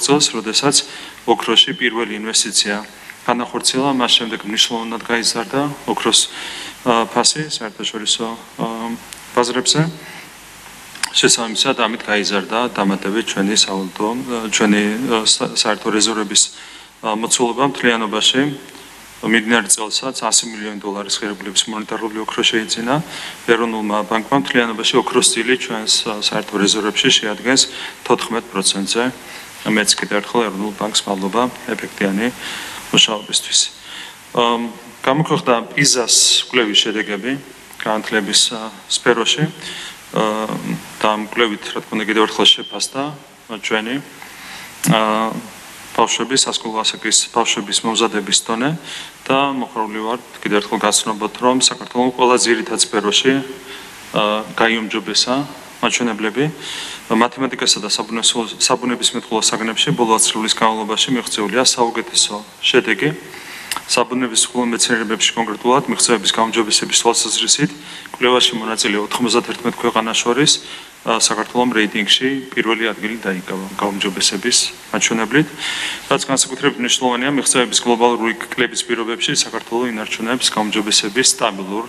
წელს, როდესაც ოქროში პირველი ინვესტიცია განახორციელა, მას შემდეგ მნიშვნელოვნად გაიზარდა ოქროს ფასი საერთაშორისო ბაზრებზე. შესაბამისად, ამით გაიზარდა დამატებით ჩვენი საერთო რეზერვების მოცულობა მთლიანობაში. მიმდინარე წელსაც $100 მილიონი ღირებულების მონეტარული ოქრო შეიძინა. ეროვნულმა ბანკმა მთლიანობაში ოქროს წილი ჩვენს საერთო რეზერვებში შეადგენს 14%-ზე. მეც კიდევ ერთხელ ეროვნულ ბანკს მადლობა ეფექტიანი მუშაობისთვის. გამოქვეყნდა პიზას კვლევის შედეგები განათლების სფეროში და ამ კვლევით, რა თქმა უნდა, კიდევ ერთხელ შეფასდა ჩვენი ბავშვების, სასკოლო ასაკის ბავშვების მომზადების დონე და მოხარული ვართ კიდევ ერთხელ გაცნობოთ, რომ საქართველოს ყველა ძირითად სფეროში გაიუმჯობესა მაჩვენებლები მათემატიკასა და საბუნებისმეტყველო საგნებში ბოლო 10 წლის განმავლობაში მიღწეულია საუკეთესო შედეგი. საბუნებისმეტყველო მეცნიერებებში კონკრეტულად მიღწევების გაუმჯობესების თვალსაზრისით კვლევაში მონაწილე 91 ქვეყანას შორის საქართველოს რეიტინგში პირველი ადგილი დაიკავა გაუმჯობესების მაჩვენებლით. რაც განსაკუთრებით მნიშვნელოვანია, მიღწევების გლობალური კლების პირობებში საქართველოს ინარჩუნებს გაუმჯობესების სტაბილურ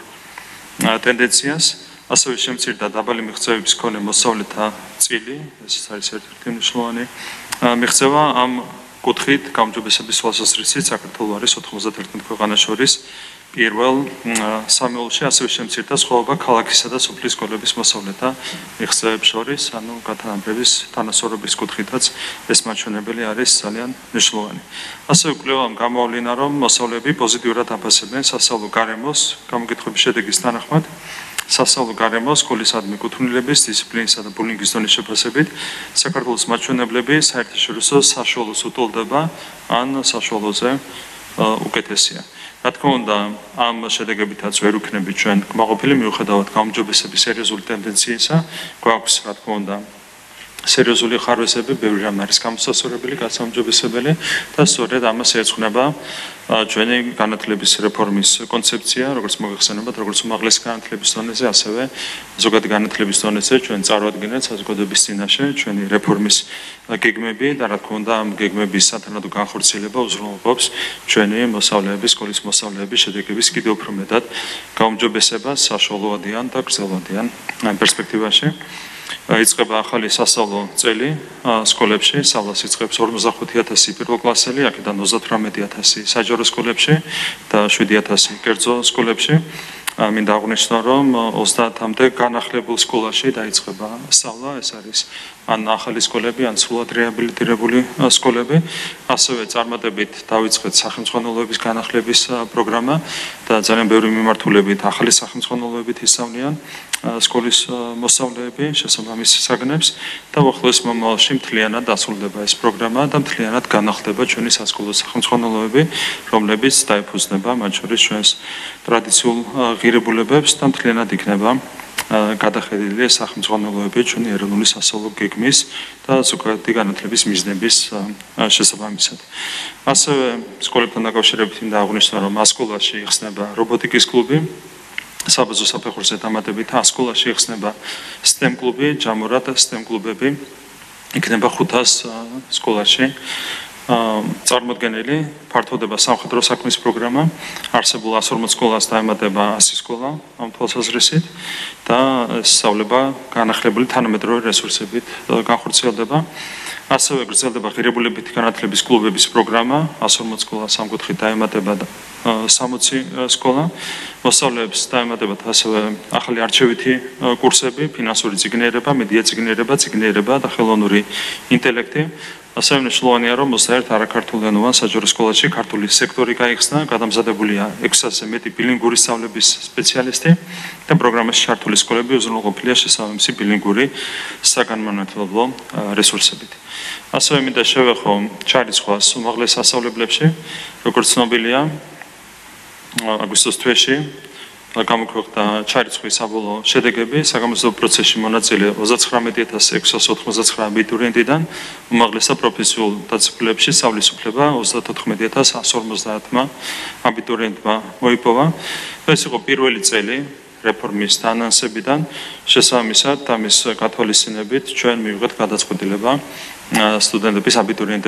ტენდენციას. ასევე შემცირდა დაბალი მიღწევების მქონე მოსწავლეთა წილი, ეს არის ერთ-ერთი მნიშვნელოვანი მიღწევა. ამ კუთხით გაუმჯობესების თვალსაზრისით საქართველოს არის 91 ქვეყანას შორის პირველ სამეულში, ასევე შემცირდა სხვაობა ქალაქისა და სოფლის სკოლების მოსწავლეთა მიღწევებს შორის, ანუ გათანაბრების თანასწორობის კუთხითაც ეს მაჩვენებელი არის ძალიან მნიშვნელოვანი. ასევე კვლევამ გამოავლინა, რომ მოსწავლეები პოზიტიურად აფასებენ სასწავლო გარემოს გამოკითხების შედეგის თანახმად. სასწავლო გარემო სკოლისადმი კუთვნილების, დისციპლინისა და ბულინგის დონის შეფასებით საქართველოს მაჩვენებლები საერთაშორისო საშუალოს უტოლდება ან საშუალოზე უკეთესია. რა თქმა უნდა, ამ შედეგებითაც ვერ ვიქნებით ჩვენ კმაყოფილი, მიუხედავად გაუმჯობესების სერიოზული ტენდენციისა, გვაქვს, რა თქმა უნდა, სერიოზული ხარვესები, ბევრი რამ არის გამოსასწორებელი, გასაუმჯობესებელი და სწორედ ამას ეძღვნება ჩვენი განათლების რეფორმის კონცეფცია, როგორც მოგეხსენებათ, როგორც უმაღლესი განათლების დონეზე, ასევე ზოგადი განათლების დონეზე ჩვენ წარვადგენთ საზოგადოების წინაშე ჩვენი რეფორმის გეგმები და რა თქმა უნდა, ამ გეგმების სათანადო განხორციელება უზრუნველყოფს ჩვენი მოსწავლეების, სკოლის მოსწავლეების შედეგების კიდევ უფრო მეტად გაუმჯობესებას საშუალოადიან და გრძელვადიან პერსპექტივაში. იწყება ახალი სასწავლო წელი სკოლებში, სწავლას იწყებს 45,000 პირველ კლასელი, აქედან 38,000 საჯარო სკოლებში და 7,000 კერძო სკოლებში. მინდა აღვნიშნო, რომ 30-მდე განახლებულ სკოლაში დაიწყება სწავლა, ეს არის ან ახალი სკოლები, ან სრულად რეაბილიტირებული სკოლები. ასევე წარმატებით დავიწყეთ სახელმძღვანელოების განახლების პროგრამა და ძალიან ბევრი მიმართულებით ახალი სახელმძღვანელოებით ისწავლიან სკოლის მოსწავლეები შესაბამის საგნებს და უახლოეს მომავალში მთლიანად დასრულდება ეს პროგრამა და მთლიანად განახლდება ჩვენი სასკოლო სახელმძღვანელოები, რომლებიც დაეფუძნება მათ შორის ჩვენს ტრადიციულ ღირებულებებს და მთლიანად იქნება გადახედილი სახელმძღვანელოები ჩვენი ეროვნული სასწავლო გეგმის და ზოგადი განათლების მიზნების შესაბამისად. ასევე სკოლებთან დაკავშირებით მინდა აღვნიშნო, რომ ასკოლაში იხსნება რობოტიკის კლუბი, საბაზო საფეხურზე დამატებით ასკოლაში იხსნება STEM კლუბი, ჯამურად STEM კლუბები იქნება 500 სკოლაში. წარმოდგენილი ფართოვდება სამხედრო საქმის პროგრამა, არსებულ 140 სკოლას დაემატება 100 სკოლა ამ თვალსაზრისით და სწავლება განახლებული თანამედროვე რესურსებით განხორციელდება. ასევე გრძელდება ღირებულებითი განათლების კლუბების პროგრამა, 140 სკოლას ამ კუთხით დაემატება 60 სკოლა. მოსწავლეებს დაემატებათ ასევე ახალი არჩევითი კურსები, ფინანსური წიგნიერება, მედია წიგნიერება და ხელოვნური ინტელექტი. ასევე მნიშვნელოვანია, რომ 21 არაქართულენოვან საჯარო სკოლაში ქართული სექტორი გაიხსნა, გადამზადებულია 600-ზე მეტი ბილინგური სწავლების სპეციალისტი და პროგრამაში ჩართული სკოლები უზრუნველყოფილია შესაბამისი ბილინგური საგანმანათლებლო რესურსებით. ასევე მინდა შევეხო ჩარიცხვას უმაღლეს სასწავლებლებში, როგორც ცნობილია, აგვისტოს თვეში გამოქვეყნდა ჩარიცხვის საბოლოო შედეგები, საგამოცდო პროცესში მონაწილე 39,699 აბიტურიენტიდან უმაღლესა პროფესიულ დაწესებულებებში სწავლის უფლება 34,150 აბიტურიენტმა მოიპოვა. ეს იყო პირველი წელი რეფორმის დანანსებიდან, შესაბამისად ამის გათვალისწინებით ჩვენ მივიღეთ გადაწყვეტილება სტუდენტების აბიტურიენტების